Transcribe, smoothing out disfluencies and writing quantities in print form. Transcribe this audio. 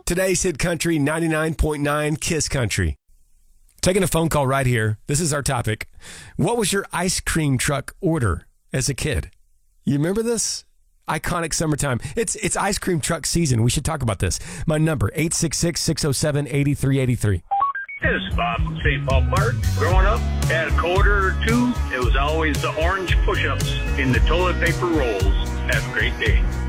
Today's Hit Country 99.9 Kiss Country. Taking a phone call right here. This is our topic. What was your ice cream truck order as a kid? You remember this? Iconic summertime. It's ice cream truck season. We should talk about this. My number, 866-607-8383. This is Bob from St. Paul Park. Growing up, had a quarter or two. It was always the orange push-ups in the toilet paper rolls. Have a great day.